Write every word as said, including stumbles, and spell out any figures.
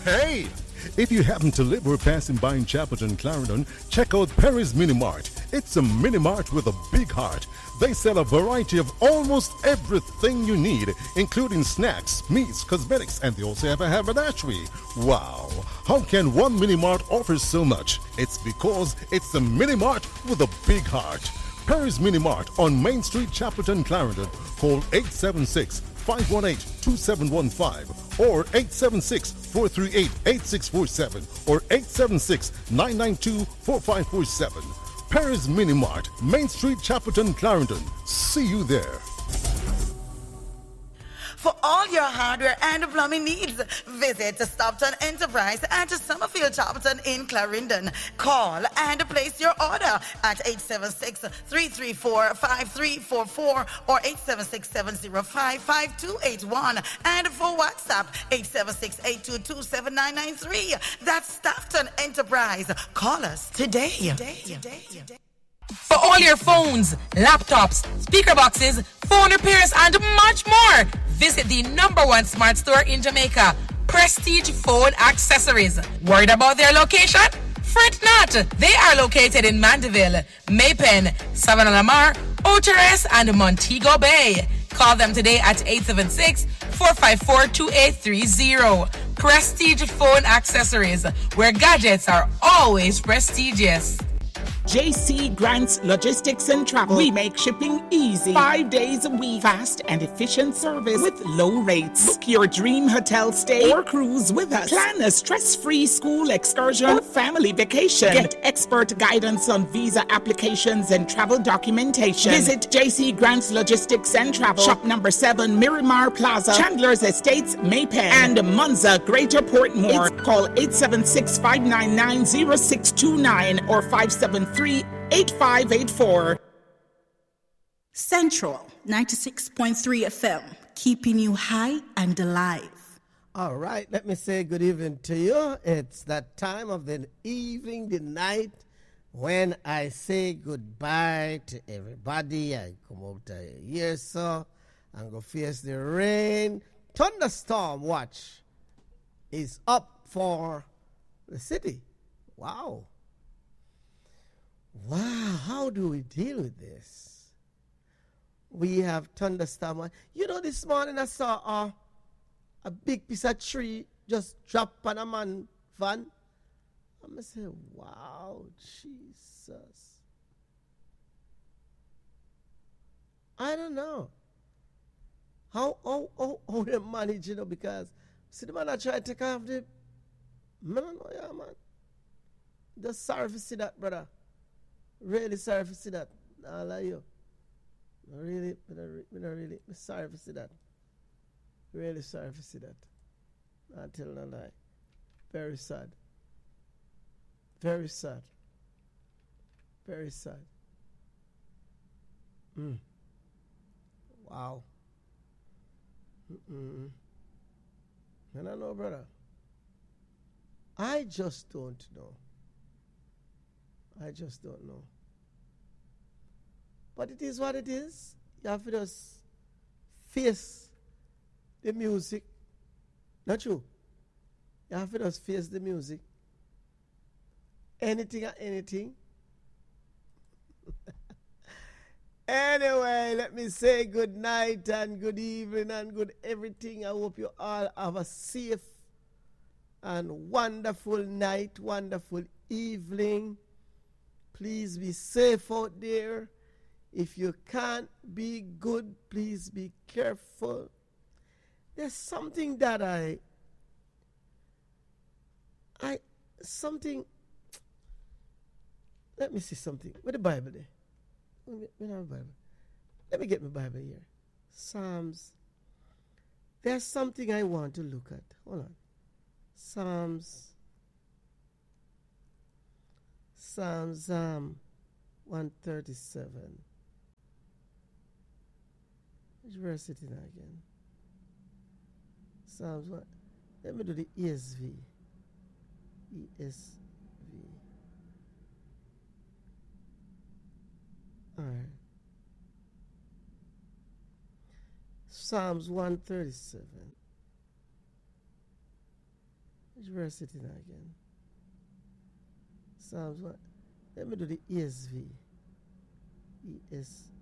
Hey! If you happen to live or passing by in Chapelton, Clarendon, check out Perry's Mini Mart. It's a mini mart with a big heart. They sell a variety of almost everything you need, including snacks, meats, cosmetics, and they also have a haberdashery. Wow! How can one mini mart offer so much? It's because it's a mini mart with a big heart. Perry's Mini Mart on Main Street, Chapelton, Clarendon. Call eight seven six, five one eight, two seven one five or eight seven six, four three eight, eight six four seven or eight seven six, nine nine two, four five four seven. Perry's Mini Mart, Main Street, Chapelton, Clarendon. See you there. For all your hardware and plumbing needs, visit Stockton Enterprise at Summerfield Chapelton in Clarendon. Call and place your order at eight seven six, three three four, five three four four or eight seven six, seven zero five, five two eight one. And for WhatsApp, eight seven six, eight two two, seven nine nine three. That's Stockton Enterprise. Call us today. today, today, today. For all your phones, laptops, speaker boxes, phone repairs, and much more, visit the number one smart store in Jamaica, Prestige Phone Accessories. Worried about their location? Fret not. They are located in Mandeville, Maypen, Savannah Lamar, Oteres, and Montego Bay. Call them today at eight seven six, four five four, two eight three zero. Prestige Phone Accessories, where gadgets are always prestigious. J C Grants Logistics and Travel. We make shipping easy. Five days a week. Fast and efficient service with low rates. Book your dream hotel stay or cruise with us. Plan a stress-free school excursion or family vacation. Get expert guidance on visa applications and travel documentation. Visit J C Grants Logistics and Travel. Shop number seven, Miramar Plaza, Chandler's Estates, Maypen, and Monza, Greater Portmore. It's call eight seven six, five nine nine, zero six two nine or five seven three, eight five eight four. Central ninety-six point three F M, keeping you high and alive. All right, let me say good evening to you. It's that time of the evening, the night, when I say goodbye to everybody. I come out here, so and go face the rain. Thunderstorm watch is up for the city. Wow. Wow, how do we deal with this? We have thunderstorm. You know, this morning I saw a, a big piece of tree just drop on a man van. I'm going to say, wow, Jesus. I don't know. How, how, how, how they manage, you know, because see the man I try to take off the, man, I don't know, yeah, man. Just sorry to see that, brother. Really sorry to see that. I like you. I really, I not really, I'm sorry to see that. Really sorry to see that. I tell no lie. Very sad. Very sad. Very sad. Mm. Wow. Mm-mm. I don't know, brother. I just don't know. I just don't know. But it is what it is. You have to just face the music. Not true. You have to just face the music. Anything or anything. Anyway, let me say good night and good evening and good everything. I hope you all have a safe and wonderful night, wonderful evening. Please be safe out there. If you can't be good, please be careful. There's something that I, I, something, let me see something. Where the Bible there? Where the Bible? Let me get my Bible here. Psalms. There's something I want to look at. Hold on. Psalms. Psalms um, one thirty-seven. Which verse is it in again? Psalms one. Let me do the E S V. E S V. All right. Psalms one thirty-seven. Which verse it in again? Psalms what? Let me do the E S V. E S